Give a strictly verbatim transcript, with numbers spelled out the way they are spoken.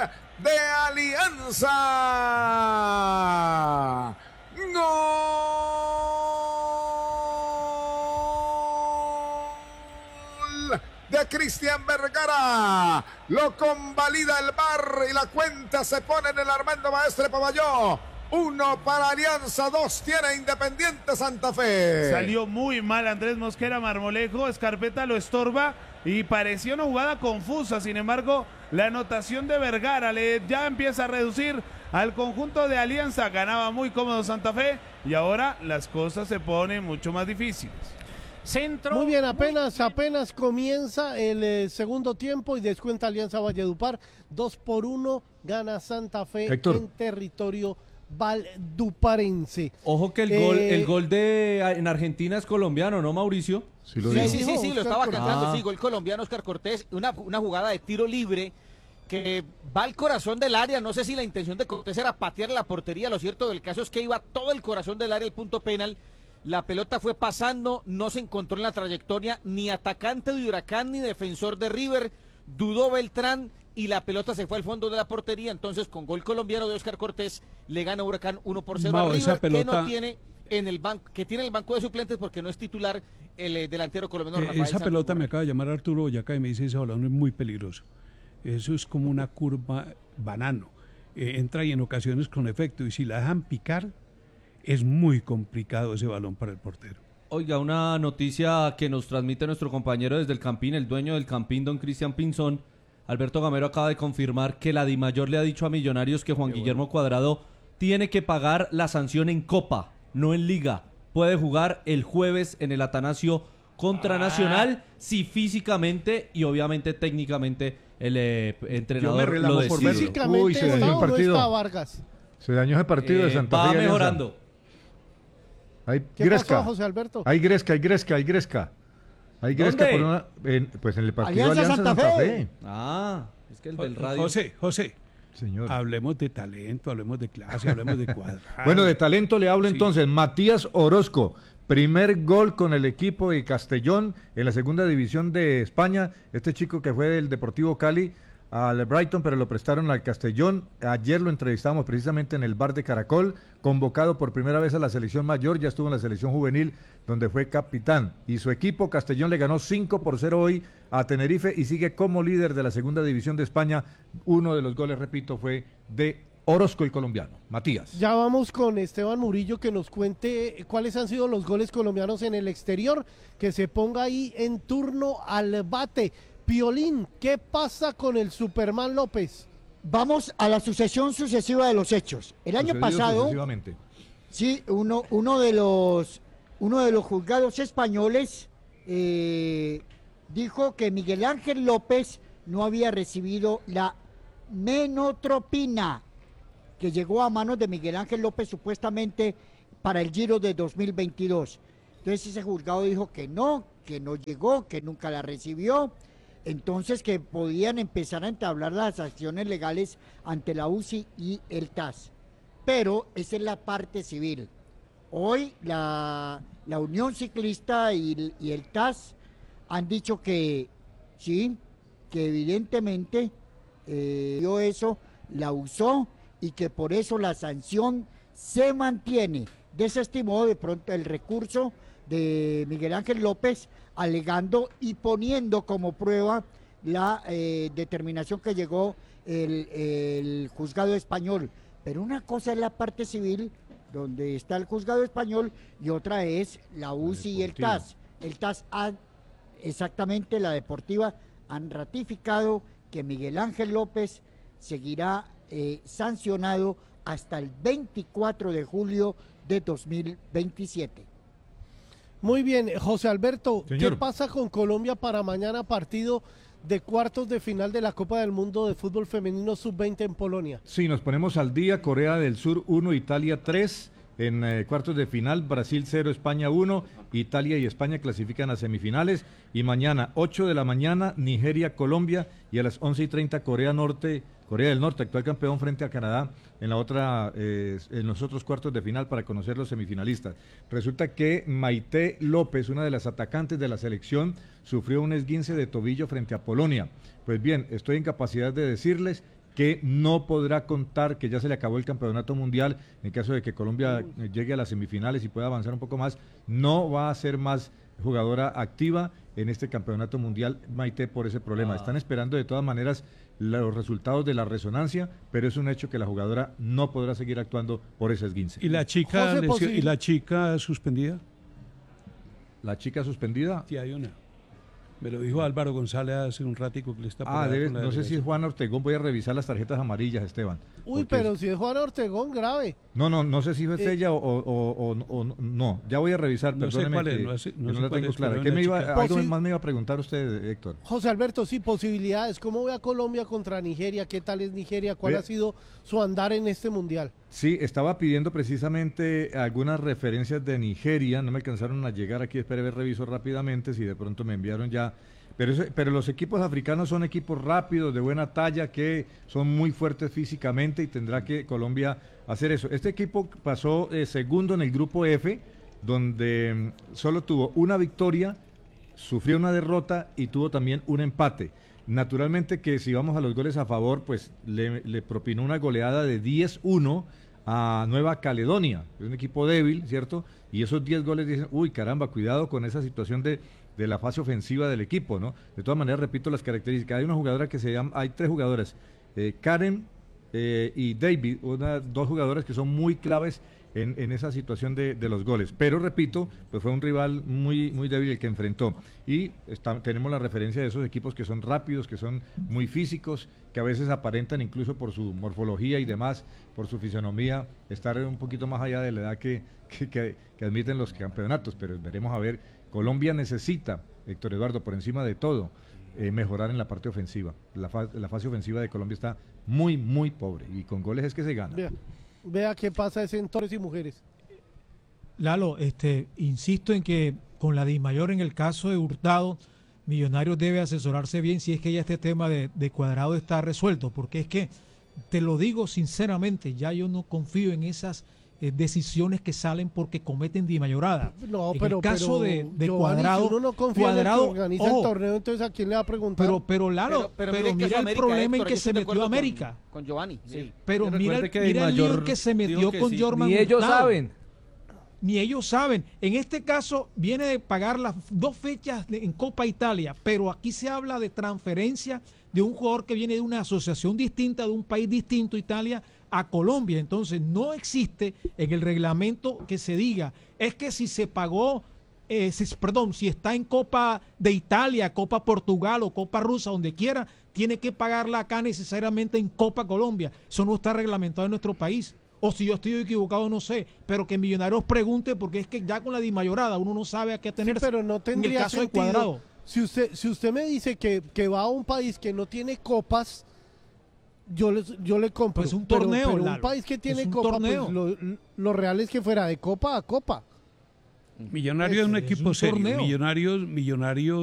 de Alianza. Gol de Cristian Vergara. Lo convalida el V A R y la cuenta se pone en el Armando Maestre Pavalló. Uno para Alianza, dos tiene Independiente Santa Fe. Salió muy mal Andrés Mosquera Marmolejo, Escarpeta lo estorba y parecía una jugada confusa. Sin embargo, la anotación de Vergara le ya empieza a reducir al conjunto de Alianza. Ganaba muy cómodo Santa Fe y ahora las cosas se ponen mucho más difíciles. Centro. Muy bien, apenas, apenas comienza el eh, segundo tiempo y descuenta Alianza Valledupar. Dos por uno gana Santa Fe Héctor. en territorio valduparense. Ojo que el Eh, gol, el gol de en Argentina es colombiano, ¿no, Mauricio? Sí, lo Sí, dijo. sí, sí, sí, lo Oscar estaba Cortés. cantando, Ah. sí, gol colombiano Oscar Cortés, una, una jugada de tiro libre que va al corazón del área. No sé si la intención de Cortés era patear la portería, lo cierto del caso es que iba todo el corazón del área, el punto penal. La pelota fue pasando, no se encontró en la trayectoria ni atacante de Huracán ni defensor de River, dudó Beltrán y la pelota se fue al fondo de la portería. Entonces, con gol colombiano de Oscar Cortés, le gana Huracán uno por cero Mau, a esa River, que pelota- no tiene en el banco, que tiene el banco de suplentes porque no es titular el eh, delantero colombiano Eh, Rafael esa Santos pelota Borré. me acaba de llamar Arturo Boyacá y me dice ese balón es muy peligroso. Eso es como una curva banano. Eh, entra y en ocasiones con efecto y si la dejan picar es muy complicado ese balón para el portero. Oiga, una noticia que nos transmite nuestro compañero desde el Campín, el dueño del Campín, don Cristian Pinzón. Alberto Gamero acaba de confirmar que la Dimayor le ha dicho a Millonarios que Juan Guillermo Cuadrado tiene que pagar la sanción en Copa, no en Liga. Puede jugar el jueves en el Atanasio contra Nacional si físicamente y obviamente técnicamente el eh, entrenador relajo lo por decide. verlo. Físicamente Uy, se dañó está el o no partido. está Vargas. Se dañó ese partido de Eh, Santa va Fe. y Alianza. mejorando. Hay ¿Qué Gresca. pasó, José Alberto? Hay Gresca, hay Gresca, hay Gresca. Hay Gresca ¿Dónde? por una, en, pues en el partido Alianza Alianza, Santa Santa, Fe. Fe. Ah, es que el del radio. José, José, Señor. hablemos de talento, hablemos de clase, hablemos de Cuadrado. Bueno, de talento le hablo Sí. entonces. Matías Orozco, primer gol con el equipo de Castellón en la segunda división de España. Este chico que fue del Deportivo Cali al Brighton, pero lo prestaron al Castellón. Ayer lo entrevistamos precisamente en el bar de Caracol, convocado por primera vez a la selección mayor, ya estuvo en la selección juvenil, donde fue capitán. Y su equipo, Castellón, le ganó cinco por cero hoy a Tenerife y sigue como líder de la segunda división de España. Uno de los goles, repito, fue de Orozco, el colombiano. Matías. Ya vamos con Esteban Murillo que nos cuente cuáles han sido los goles colombianos en el exterior, que se ponga ahí en turno al bate. Piolín, ¿qué pasa con el Superman López? Vamos a la sucesión sucesiva de los hechos. El año Sucedido pasado, sucesivamente. sí, uno, uno de los uno de los juzgados españoles eh, dijo que Miguel Ángel López no había recibido la menotropina que llegó a manos de Miguel Ángel López supuestamente para el Giro de dos mil veintidós. Entonces ese juzgado dijo que no, que no llegó, que nunca la recibió. Entonces que podían empezar a entablar las acciones legales ante la U C I y el T A S. Pero esa es la parte civil. Hoy la, la Unión Ciclista y, y el T A S han dicho que sí, que evidentemente eh, dio eso, la usó y que por eso la sanción se mantiene. Desestimó de pronto el recurso de Miguel Ángel López, alegando y poniendo como prueba la eh, determinación que llegó el, el juzgado español. Pero una cosa es la parte civil, donde está el juzgado español, y otra es la U C I y el T A S. El T A S, ha, exactamente la deportiva, han ratificado que Miguel Ángel López seguirá eh, sancionado hasta el veinticuatro de julio de dos mil veintisiete. Muy bien, José Alberto, Señor. ¿qué pasa con Colombia para mañana partido de cuartos de final de la Copa del Mundo de Fútbol Femenino sub veinte en Polonia? Sí, nos ponemos al día. Corea del Sur uno, Italia tres. En eh, cuartos de final, Brasil cero, España uno. Italia y España clasifican a semifinales. Y mañana, ocho de la mañana, Nigeria, Colombia. Y a las once y treinta, Corea Norte, Corea del Norte, actual campeón frente a Canadá, en la otra, eh, en los otros cuartos de final para conocer los semifinalistas. Resulta que Maite López, una de las atacantes de la selección, sufrió un esguince de tobillo frente a Polonia. Pues bien, estoy en capacidad de decirles que no podrá contar, que ya se le acabó el campeonato mundial, en caso de que Colombia eh, llegue a las semifinales y pueda avanzar un poco más, no va a ser más jugadora activa en este campeonato mundial, Maite, por ese problema. Ah. Están esperando de todas maneras los resultados de la resonancia, pero es un hecho que la jugadora no podrá seguir actuando por ese esguince. ¿Y la chica, José, lesio- posible- ¿y la chica suspendida? La chica suspendida. Sí, hay una. Me lo dijo Álvaro González hace un ratico que le está por Ah, allá debe- con la no sé si es delegación. Juan Ortegón, voy a revisar las tarjetas amarillas, Esteban. Uy, porque- pero si es Juan Ortegón, grave. No, no, no sé si es Eh, ella o, o- o- o- o no. Ya voy a revisar, No sé perdóneme cuál es, que, no sé- que no no sé la cuál tengo es, clara. pero ¿Qué una me iba, chica- algo Posi- más me iba a preguntar usted, Héctor? José Alberto, sí, posibilidades. ¿Cómo ve a Colombia contra Nigeria? ¿Qué tal es Nigeria? ¿Cuál Ve- ha sido su andar en este mundial? Sí, estaba pidiendo precisamente algunas referencias de Nigeria, no me alcanzaron a llegar aquí, espere ver, reviso rápidamente si de pronto me enviaron ya. Pero, ese- pero los equipos africanos son equipos rápidos, de buena talla, que son muy fuertes físicamente y tendrá que Colombia hacer eso. Este equipo pasó eh, segundo en el grupo F, donde mm, solo tuvo una victoria, sufrió una derrota y tuvo también un empate. Naturalmente que si vamos a los goles a favor, pues le, le propinó una goleada de diez uno a Nueva Caledonia, es un equipo débil, ¿cierto? Y esos diez goles dicen, uy, caramba, cuidado con esa situación de, de la fase ofensiva del equipo, ¿no? De todas maneras, repito las características. Hay una jugadora que se llama, hay tres jugadoras, eh, Karen eh, y David, una, dos jugadoras que son muy claves en, en esa situación de, de los goles. Pero repito, pues fue un rival muy, muy débil el que enfrentó. Y está- tenemos la referencia de esos equipos que son rápidos, que son muy físicos, que a veces aparentan incluso por su morfología y demás, por su fisonomía, estar un poquito más allá de la edad que, que, que- que admiten los campeonatos. Pero veremos a ver, Colombia necesita, Héctor Eduardo, por encima de todo, eh, mejorar en la parte ofensiva. La, fa- la fase ofensiva de Colombia está muy, muy pobre y con goles es que se gana. Vea, vea qué pasa es en hombres y mujeres. Lalo, este, insisto en que con la DIMAYOR en el caso de Hurtado, Millonarios debe asesorarse bien si es que ya este tema de, de Cuadrado está resuelto, porque es que, te lo digo sinceramente, ya yo no confío en esas eh, decisiones que salen porque cometen DIMAYORada. No, en pero, el caso pero, de, de Giovanni, Cuadrado, si uno no confía Cuadrado, en el que organiza ojo, el torneo, entonces ¿a quién le va a preguntar? pero, pero Lalo, Pero- pero pero, mire el mira caso el América, problema Héctor, en que yo se estoy de metió acuerdo con- América. Con Giovanni, sí. Pero Y mira, recuerde el- que mira el lío Dimayor en que se dijo metió que con sí. Jorman Ni ellos Hurtado. saben. Ni ellos saben. En este caso viene de pagar las dos fechas de- en Copa Italia, pero aquí se habla de transferencia de un jugador que viene de una asociación distinta, de un país distinto, Italia, a Colombia. Entonces no existe en el reglamento que se diga, es que si se pagó, eh, si- perdón, si está en Copa de Italia, Copa Portugal o Copa Rusa, donde quiera, tiene que pagarla acá necesariamente en Copa Colombia. Eso no está reglamentado en nuestro país. O si yo estoy equivocado, no sé, pero que Millonarios pregunte, porque es que ya con la dimayorada uno no sabe a qué Sí, tener. pero no en el tendría caso de sentido. Cuadrado. Si usted, si usted me dice que, que va a un país que no tiene copas, yo, les, yo le compro. Pues un Pero- torneo, pero, un Lalo. país que tiene Es un copa, torneo. pues lo, lo real es que fuera de copa a copa. Millonarios es un Es- es equipo un serio. torneo. Millonarios, Millonarios